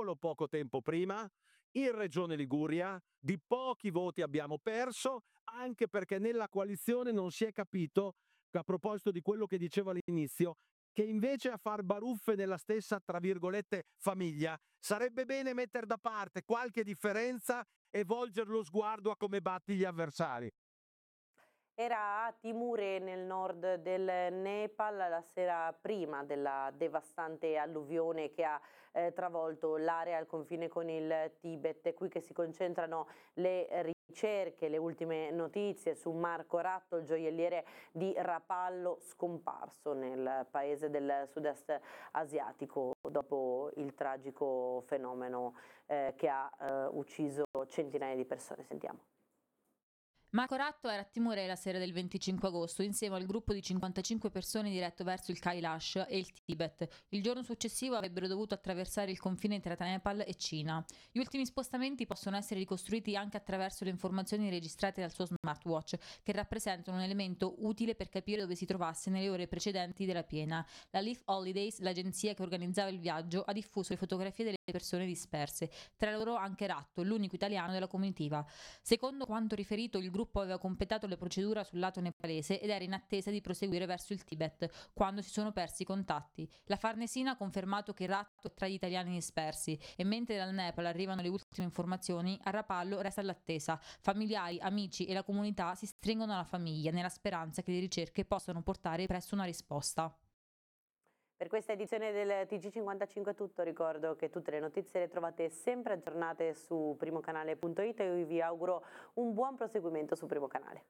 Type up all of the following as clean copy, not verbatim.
solo poco tempo prima, in Regione Liguria di pochi voti abbiamo perso, anche perché nella coalizione non si è capito, a proposito di quello che dicevo all'inizio, che invece a far baruffe nella stessa, tra virgolette, famiglia, sarebbe bene mettere da parte qualche differenza e volgere lo sguardo a come batti gli avversari. Era a Timure, nel nord del Nepal, la sera prima della devastante alluvione che ha travolto l'area al confine con il Tibet. È qui che si concentrano le ricerche, le ultime notizie su Marco Ratto, il gioielliere di Rapallo scomparso nel paese del sud-est asiatico dopo il tragico fenomeno che ha ucciso centinaia di persone. Sentiamo. Marco Ratto era a Timore la sera del 25 agosto insieme al gruppo di 55 persone diretto verso il Kailash e il Tibet. Il giorno successivo avrebbero dovuto attraversare il confine tra Nepal e Cina. Gli ultimi spostamenti possono essere ricostruiti anche attraverso le informazioni registrate dal suo smartwatch, che rappresentano un elemento utile per capire dove si trovasse nelle ore precedenti della piena. La Leaf Holidays, l'agenzia che organizzava il viaggio, ha diffuso le fotografie delle persone disperse, tra loro anche Ratto, l'unico italiano della comitiva. Secondo quanto riferito, il gruppo aveva completato le procedure sul lato nepalese ed era in attesa di proseguire verso il Tibet quando si sono persi i contatti. La Farnesina ha confermato che Ratto è tra gli italiani dispersi e mentre dal Nepal arrivano le ultime informazioni, a Rapallo resta all'attesa. Familiari, amici e la comunità si stringono alla famiglia nella speranza che le ricerche possano portare presto una risposta. Per questa edizione del TG55 è tutto, ricordo che tutte le notizie le trovate sempre aggiornate su primocanale.it e io vi auguro un buon proseguimento su Primo Canale.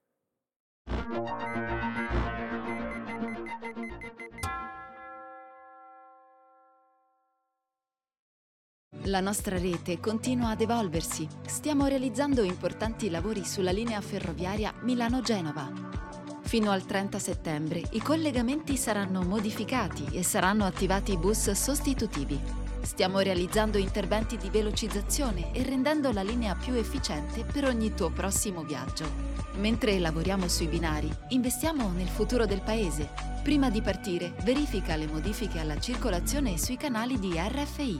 La nostra rete continua ad evolversi. Stiamo realizzando importanti lavori sulla linea ferroviaria Milano-Genova. Fino al 30 settembre i collegamenti saranno modificati e saranno attivati bus sostitutivi. Stiamo realizzando interventi di velocizzazione e rendendo la linea più efficiente per ogni tuo prossimo viaggio. Mentre lavoriamo sui binari, investiamo nel futuro del paese. Prima di partire, verifica le modifiche alla circolazione sui canali di RFI.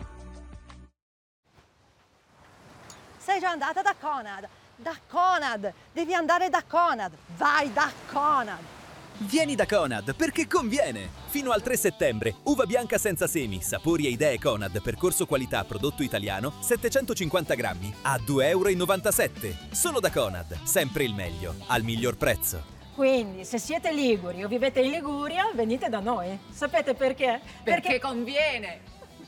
Sei già andata da Conad? Da Conad! Devi andare da Conad! Vai da Conad! Vieni da Conad perché conviene! Fino al 3 settembre, uva bianca senza semi, sapori e idee Conad, percorso qualità prodotto italiano, 750 grammi, a 2,97 €. Solo da Conad, sempre il meglio, al miglior prezzo. Quindi, se siete liguri o vivete in Liguria, venite da noi. Sapete perché? Perché conviene!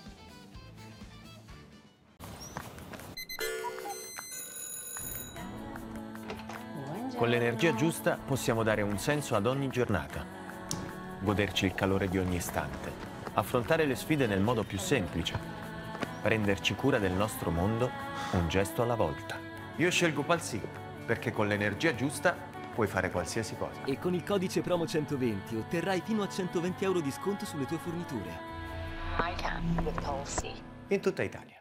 Con l'energia giusta possiamo dare un senso ad ogni giornata, goderci il calore di ogni istante, affrontare le sfide nel modo più semplice, prenderci cura del nostro mondo un gesto alla volta. Io scelgo Palsy perché con l'energia giusta puoi fare qualsiasi cosa. E con il codice promo 120 otterrai fino a 120 € di sconto sulle tue forniture. In tutta Italia.